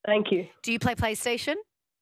Thank you. Do you play PlayStation?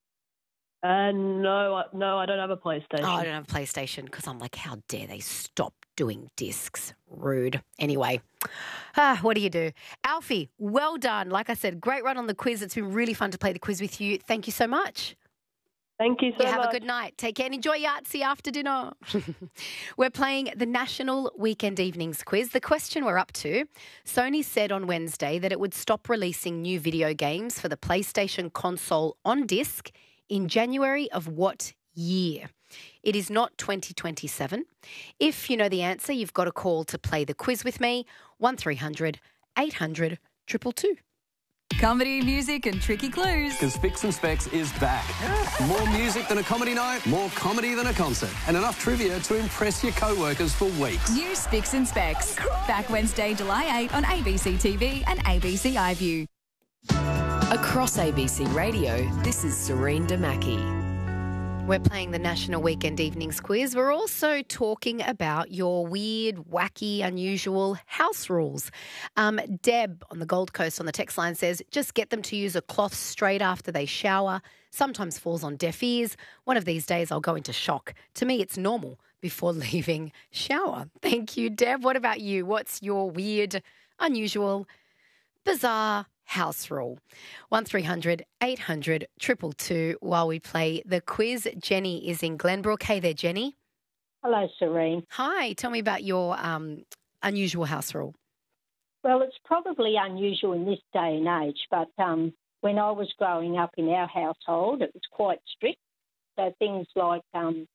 No, I don't have a PlayStation. Oh, I don't have a PlayStation because I'm like, how dare they stop doing discs? Rude. Anyway, what do you do? Alfie, well done. Like I said, great run on the quiz. It's been really fun to play the quiz with you. Thank you so much. Thank you so much. Have a good night. Take care and enjoy Yahtzee after dinner. We're playing the National Weekend Evenings Quiz. The question we're up to, Sony said on Wednesday that it would stop releasing new video games for the PlayStation console on disc in January of what year? It is not 2027. If you know the answer, you've got a call to play the quiz with me, 1300 800 222. Comedy, music and tricky clues. Because Spicks and Specs is back. More music than a comedy night, more comedy than a concert, and enough trivia to impress your co-workers for weeks. New Spicks and Specs. Back Wednesday, July 8 on ABC TV and ABC iView. Across ABC Radio, this is Serene Damaki. We're playing the National Weekend Evenings Quiz. We're also talking about your weird, wacky, unusual house rules. Deb on the Gold Coast on the text line says, just get them to use a cloth straight after they shower. Sometimes falls on deaf ears. One of these days I'll go into shock. To me, it's normal before leaving shower. Thank you, Deb. What about you? What's your weird, unusual, bizarre house rule? 1300 800 222 while we play the quiz. Jenny is in Glenbrook. Hey there, Jenny. Hello, Serene. Hi. Tell me about your unusual house rule. Well, it's probably unusual in this day and age, but when I was growing up in our household, it was quite strict. So things like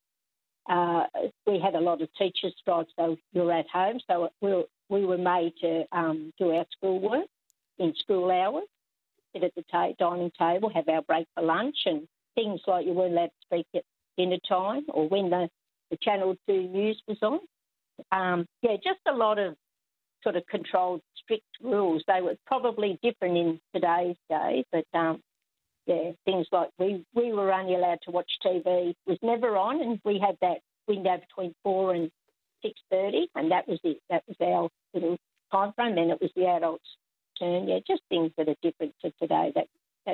we had a lot of teacher strikes, so you're at home. So we were made to do our schoolwork in school hours, sit at the dining table, have our break for lunch, and things like you weren't allowed to speak at dinner time or when the Channel 2 news was on. Just a lot of sort of controlled, strict rules. They were probably different in today's day, but things like we were only allowed to watch TV. It was never on, and we had that window between 4 and 6:30, and that was it. That was our little time frame. Then it was the adults' turn. Yeah, just things that are different to today. But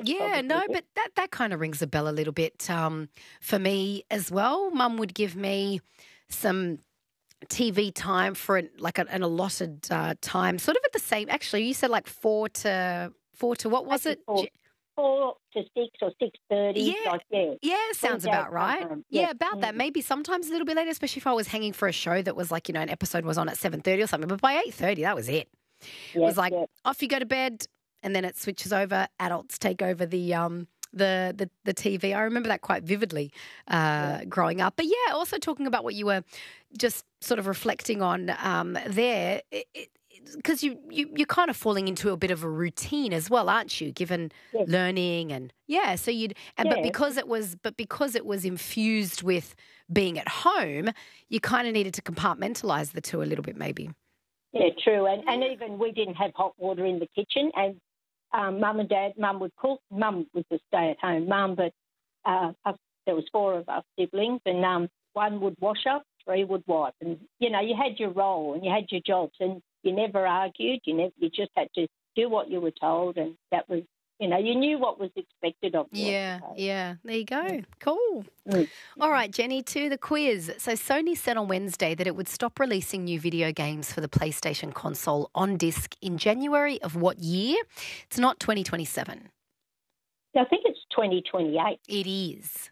that kind of rings a bell a little bit for me as well. Mum would give me some TV time for an allotted time, sort of at the same. Actually, you said like 4 to what was it? 4 to 6 or 6:30. Yeah, sounds about right. About that. Maybe sometimes a little bit later, especially if I was hanging for a show that was like, an episode was on at 7:30 or something. But by 8:30, that was it. It was like off you go to bed, and then it switches over. Adults take over the TV. I remember that quite vividly growing up. But also talking about what you were just sort of reflecting on there. Because you're kind of falling into a bit of a routine as well, aren't you? Given learning and but because it was infused with being at home, you kind of needed to compartmentalize the two a little bit, maybe. Yeah, true. And even we didn't have hot water in the kitchen, and Mum and Dad, Mum would cook. Mum was a stay-at-home mum, but there was 4 of us siblings, and 1 would wash up, 3 would wipe, and you had your role and you had your jobs, and you never argued. You just had to do what you were told, and that was, you knew what was expected of you. Yeah. There you go. Cool. All right, Jenny, to the quiz. So Sony said on Wednesday that it would stop releasing new video games for the PlayStation console on disc in January of what year? It's not 2027. I think it's 2028. It is.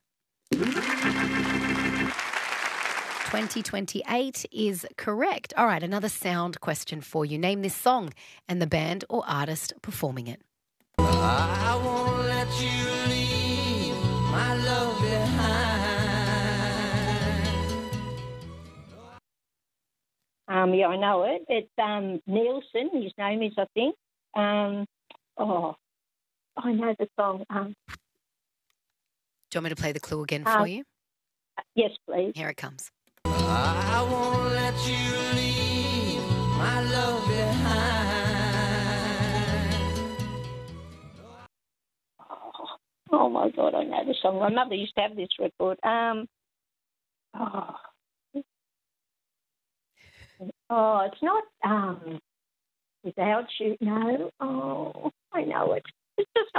2028 is correct. All right, another sound question for you. Name this song and the band or artist performing it. I won't let you leave my love behind. I know it. It's Nielsen, his name is, I think. I know the song. Do you want me to play the clue again for you? Yes, please. Here it comes. I won't let you leave my love behind. Oh my God, I know the song. My mother used to have this record. It's not Without You. No. Oh, I know it. It's just